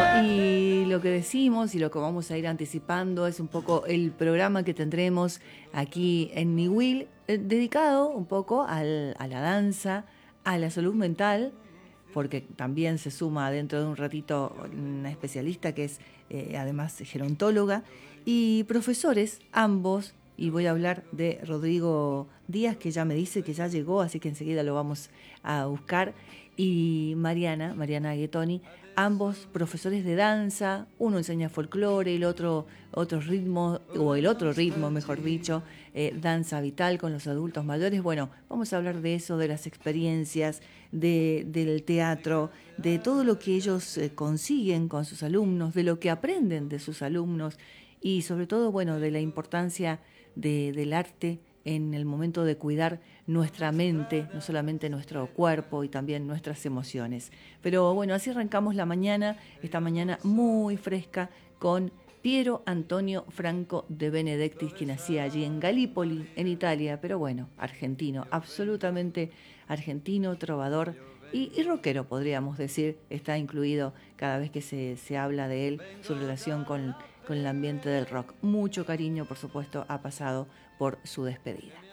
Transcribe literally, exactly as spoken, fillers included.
y lo que decimos y lo que vamos a ir anticipando es un poco el programa que tendremos aquí en Niwil, eh, dedicado un poco al, a la danza, a la salud mental, porque también se suma dentro de un ratito una especialista que es eh, además gerontóloga, y profesores, ambos, y voy a hablar de Rodrigo Díaz, que ya me dice que ya llegó, así que enseguida lo vamos a buscar, y Mariana, Mariana Ghetoni, ambos profesores de danza, uno enseña folclore, el otro otro ritmo, o el otro ritmo, mejor dicho, eh, danza vital con los adultos mayores. Bueno, vamos a hablar de eso, de las experiencias, de, del teatro, de todo lo que ellos eh, consiguen con sus alumnos, de lo que aprenden de sus alumnos y sobre todo, bueno, de la importancia de, del arte en el momento de cuidar nuestra mente, no solamente nuestro cuerpo y también nuestras emociones. Pero bueno, así arrancamos la mañana, esta mañana muy fresca con Piero Antonio Franco de Benedictis, que nacía allí en Galípoli, en Italia, pero bueno, argentino, absolutamente argentino, trovador y, y rockero, podríamos decir, está incluido cada vez que se, se habla de él, su relación con, con el ambiente del rock. Mucho cariño, por supuesto, ha pasado por su despedida.